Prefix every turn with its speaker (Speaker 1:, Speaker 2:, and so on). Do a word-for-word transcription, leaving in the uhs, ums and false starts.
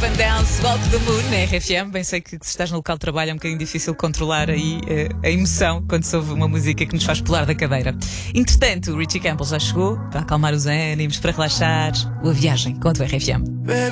Speaker 1: Up and Dance, Walk the Moon, na R F M. Bem sei que se estás no local de trabalho é um bocadinho difícil controlar aí uh, a emoção quando se ouve uma música que nos faz pular da cadeira. Entretanto, o Richie Campbell já chegou para acalmar os ânimos, para relaxar. Boa viagem com a tua R F M.